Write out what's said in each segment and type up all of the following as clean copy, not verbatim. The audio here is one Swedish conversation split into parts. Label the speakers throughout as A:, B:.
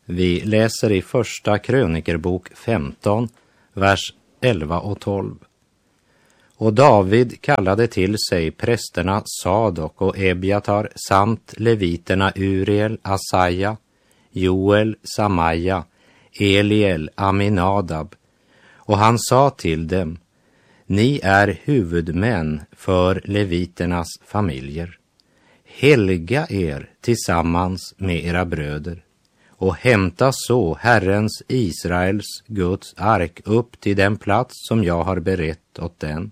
A: Vi läser i första krönikerbok 15, vers 11 och 12. Och David kallade till sig prästerna Sadok och Ebiatar samt leviterna Uriel, Asaja, Joel, Samaja, Eliel, Aminadab. Och han sa till dem: ni är huvudmän för leviternas familjer. Helga er tillsammans med era bröder och hämta så Herrens, Israels, Guds ark upp till den plats som jag har berett åt den.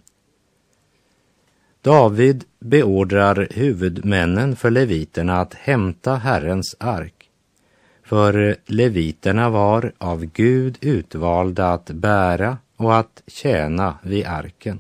A: David beordrar huvudmännen för leviterna att hämta Herrens ark, för leviterna var av Gud utvalda att bära och att tjäna vid arken.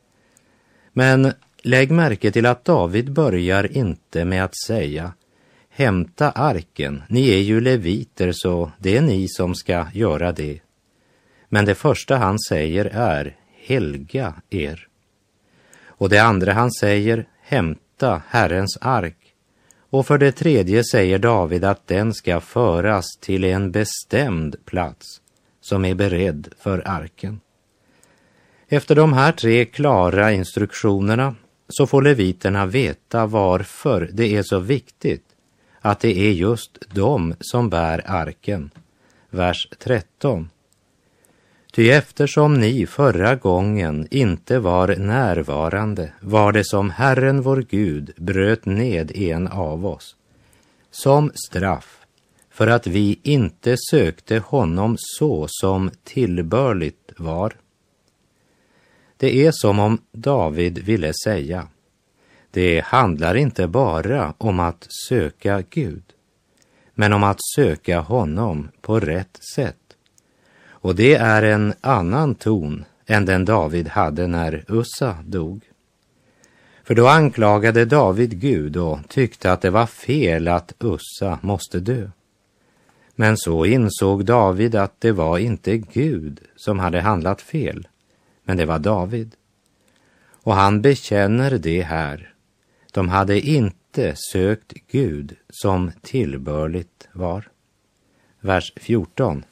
A: Men lägg märke till att David börjar inte med att säga: hämta arken, ni är ju leviter så det är ni som ska göra det. Men det första han säger är: helga er. Och det andra han säger: hämta Herrens ark. Och för det tredje säger David att den ska föras till en bestämd plats som är beredd för arken. Efter de här tre klara instruktionerna så får leviterna veta varför det är så viktigt att det är just de som bär arken. Vers 13. Ty eftersom ni förra gången inte var närvarande var det som Herren vår Gud bröt ned en av oss, som straff för att vi inte sökte honom så som tillbörligt var. Det är som om David ville säga: det handlar inte bara om att söka Gud, men om att söka honom på rätt sätt. Och det är en annan ton än den David hade när Ussa dog. För då anklagade David Gud och tyckte att det var fel att Ussa måste dö. Men så insåg David att det var inte Gud som hade handlat fel, men det var David. Och han bekänner det här: de hade inte sökt Gud som tillbörligt var. Vers 14.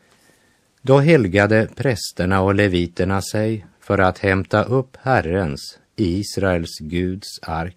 A: Då helgade prästerna och leviterna sig för att hämta upp Herrens, Israels Guds ark.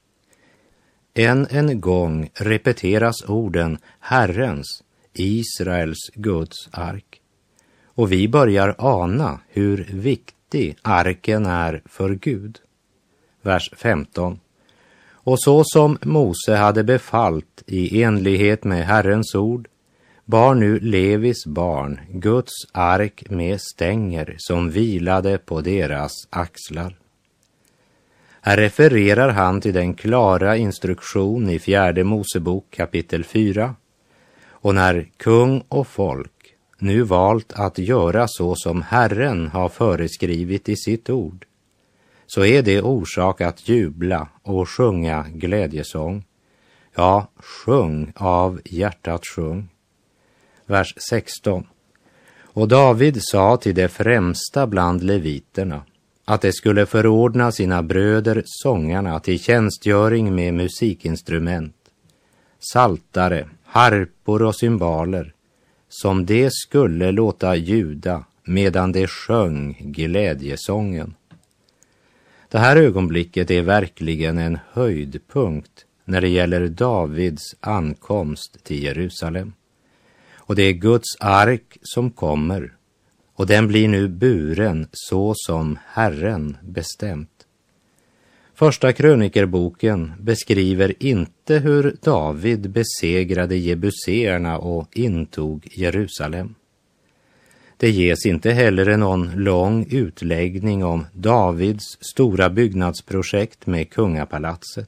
A: En gång repeteras orden Herrens, Israels Guds ark. Och vi börjar ana hur viktig arken är för Gud. Vers 15. Och så som Mose hade befallt i enlighet med Herrens ord bar nu Levis barn Guds ark med stänger som vilade på deras axlar. Här refererar han till den klara instruktion i 4 Mosebok kapitel 4. Och när kung och folk nu valt att göra så som Herren har föreskrivit i sitt ord, så är det orsak att jubla och sjunga glädjesång. Ja, sjung av hjärtat sjung. Vers 16. Och David sa till det främsta bland leviterna att det skulle förordna sina bröder sångarna till tjänstgöring med musikinstrument, saltare, harpor och cymbaler, som det skulle låta ljuda medan det sjöng glädjesången. Det här ögonblicket är verkligen en höjdpunkt när det gäller Davids ankomst till Jerusalem. Och det är Guds ark som kommer, och den blir nu buren så som Herren bestämt. Första krönikerboken beskriver inte hur David besegrade jebuséerna och intog Jerusalem. Det ges inte heller någon lång utläggning om Davids stora byggnadsprojekt med kungapalatset.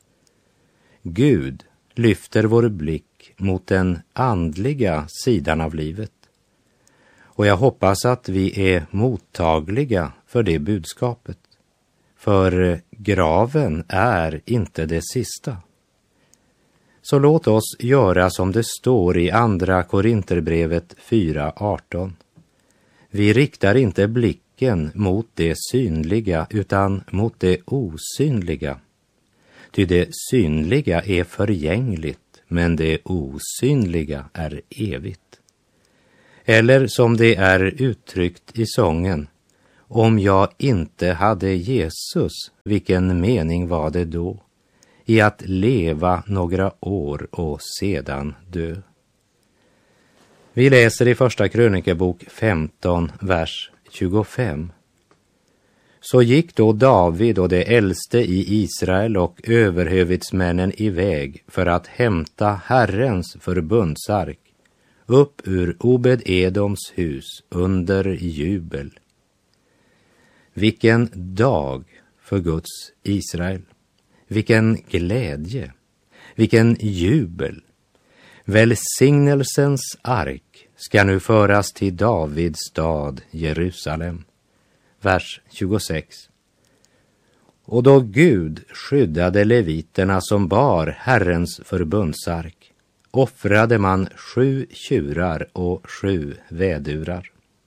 A: Gud lyfter vår blick mot den andliga sidan av livet. Och jag hoppas att vi är mottagliga för det budskapet. För graven är inte det sista. Så låt oss göra som det står i andra Korinterbrevet 4:18. Vi riktar inte blicken mot det synliga utan mot det osynliga. Ty det synliga är förgängligt, men det osynliga är evigt. Eller som det är uttryckt i sången: om jag inte hade Jesus, vilken mening var det då i att leva några år och sedan dö? Vi läser i första krönikebok 15, vers 25. Så gick då David och de äldste i Israel och överhövitsmännen iväg för att hämta Herrens förbundsark upp ur Obed-Edoms hus under jubel. Vilken dag för Guds Israel! Vilken glädje! Vilken jubel! Välsignelsens ark ska nu föras till Davids stad Jerusalem. Vers 26. Och då Gud skyddade leviterna som bar Herrens förbundsark, offrade man 7 tjurar och 7 vädurar.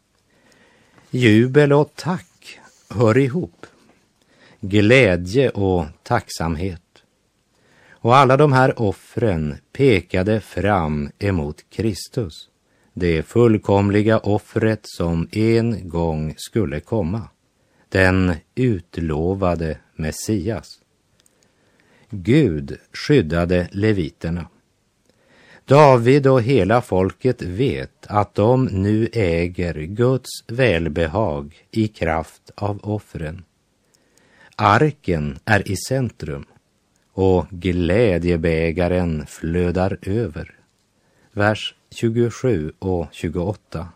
A: Jubel och tack hör ihop. Glädje och tacksamhet. Och alla de här offren pekade fram emot Kristus, det fullkomliga offret som en gång skulle komma, den utlovade Messias. Gud skyddade leviterna. David och hela folket vet att de nu äger Guds välbehag i kraft av offren. Arken är i centrum och glädjebägaren flödar över. Vers 27 och 28.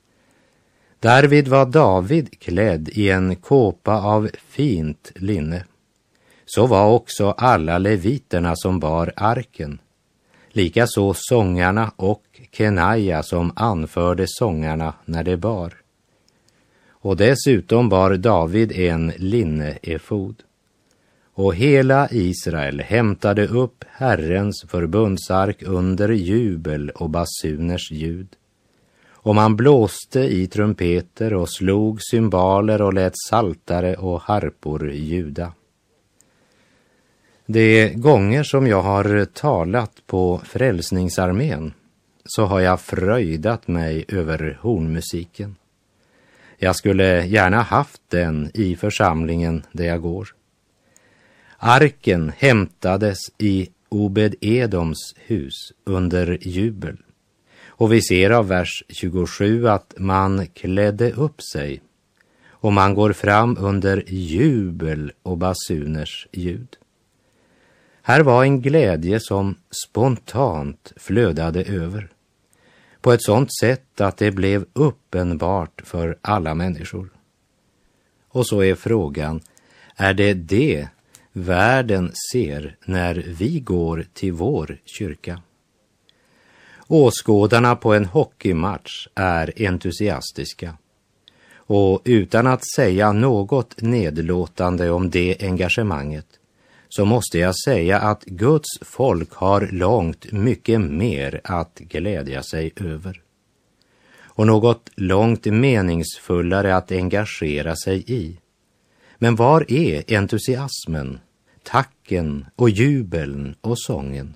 A: Därvid var David klädd i en kåpa av fint linne. Så var också alla leviterna som bar arken. Likaså sångarna och Kenaja som anförde sångarna när de bar. Och dessutom bar David en linneefod. Och hela Israel hämtade upp Herrens förbundsark under jubel och basuners ljud. Och man blåste i trumpeter och slog cymbaler och lät saltare och harpor ljuda. De gånger som jag har talat på Frälsningsarmén så har jag fröjdat mig över hornmusiken. Jag skulle gärna haft den i församlingen där jag går. Arken hämtades i Obed-Edoms hus under jubel. Och vi ser av vers 27 att man klädde upp sig och man går fram under jubel och basuners ljud. Här var en glädje som spontant flödade över på ett sådant sätt att det blev uppenbart för alla människor. Och så är frågan, är det världen ser när vi går till vår kyrka? Åskådarna på en hockeymatch är entusiastiska. Och utan att säga något nedlåtande om det engagemanget så måste jag säga att Guds folk har långt mycket mer att glädja sig över. Och något långt meningsfullare att engagera sig i. Men var är entusiasmen, tacken och jubeln och sången?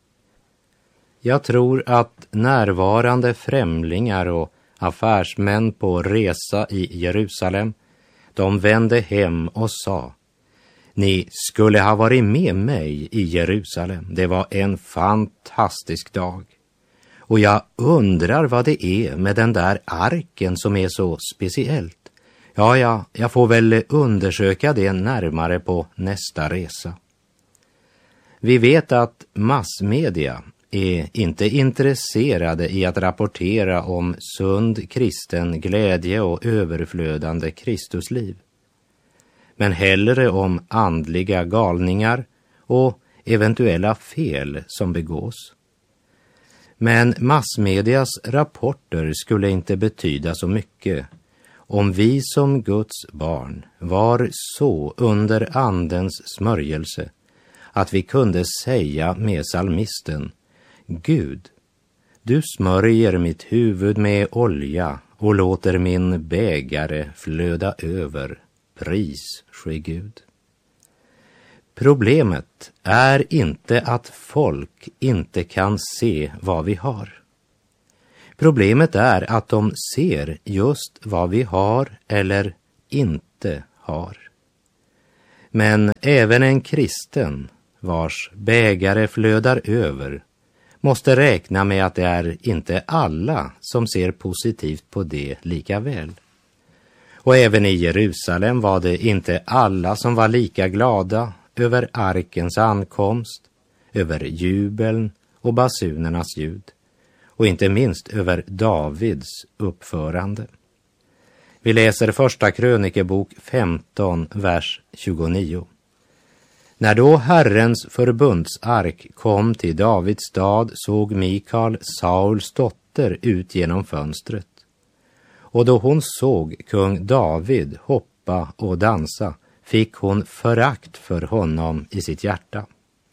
A: Jag tror att närvarande främlingar och affärsmän på resa i Jerusalem, de vände hem och sa: ni skulle ha varit med mig i Jerusalem. Det var en fantastisk dag. Och jag undrar vad det är med den där arken som är så speciellt. Ja, jag får väl undersöka det närmare på nästa resa. Vi vet att massmedia är inte intresserade i att rapportera om sund kristen glädje och överflödande Kristusliv. Men hellre om andliga galningar och eventuella fel som begås. Men massmedias rapporter skulle inte betyda så mycket om vi som Guds barn var så under andens smörjelse att vi kunde säga med psalmisten: Gud, du smörjer mitt huvud med olja och låter min bägare flöda över. Pris ske Gud. Problemet är inte att folk inte kan se vad vi har. Problemet är att de ser just vad vi har eller inte har. Men även en kristen vars bägare flödar över måste räkna med att det är inte alla som ser positivt på det lika väl. Och även i Jerusalem var det inte alla som var lika glada över arkens ankomst, över jubeln och basunernas ljud, och inte minst över Davids uppförande. Vi läser första krönikebok 15, vers 29. När då Herrens förbundsark kom till Davids stad såg Mikal, Sauls dotter, ut genom fönstret. Och då hon såg kung David hoppa och dansa fick hon förakt för honom i sitt hjärta.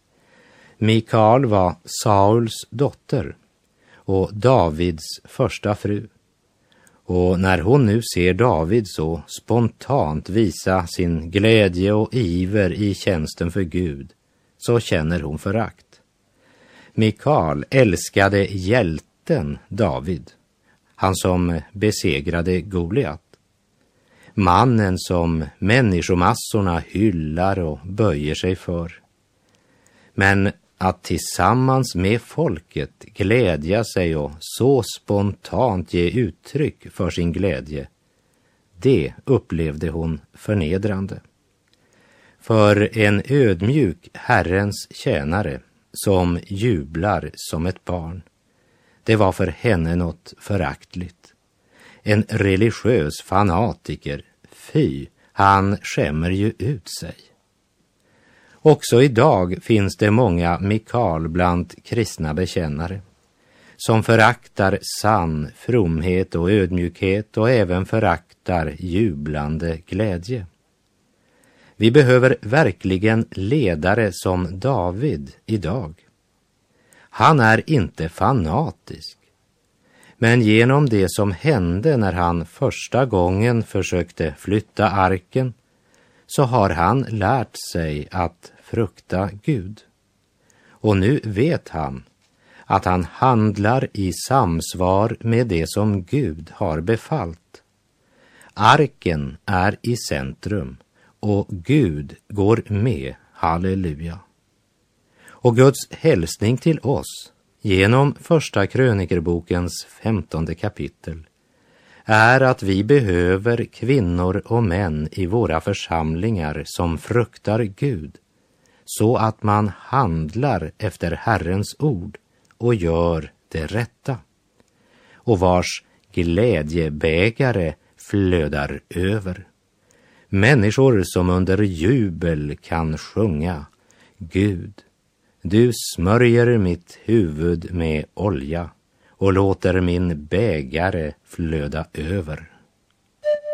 A: Mikal var Sauls dotter och Davids första fru. Och när hon nu ser David så spontant visa sin glädje och iver i tjänsten för Gud, så känner hon förakt. Mikal älskade hjälten David, han som besegrade Goliat. Mannen som människomassorna hyllar och böjer sig för. Men att tillsammans med folket glädja sig och så spontant ge uttryck för sin glädje, det upplevde hon förnedrande. För en ödmjuk Herrens tjänare som jublar som ett barn, det var för henne något föraktligt. En religiös fanatiker, fy, han skämmer ju ut sig. Också idag finns det många Mikal bland kristna bekännare som föraktar sann fromhet och ödmjukhet och även föraktar jublande glädje. Vi behöver verkligen ledare som David idag. Han är inte fanatisk, men genom det som hände när han första gången försökte flytta arken så har han lärt sig att frukta Gud. Och nu vet han att han handlar i samsvar med det som Gud har befallt. Arken är i centrum och Gud går med, halleluja. Och Guds hälsning till oss genom första krönikerbokens 15:e kapitel är att vi behöver kvinnor och män i våra församlingar som fruktar Gud, så att man handlar efter Herrens ord och gör det rätta, och vars glädjebägare flödar över. Människor som under jubel kan sjunga: Gud, du smörjer mitt huvud med olja och låter min bägare flöda över.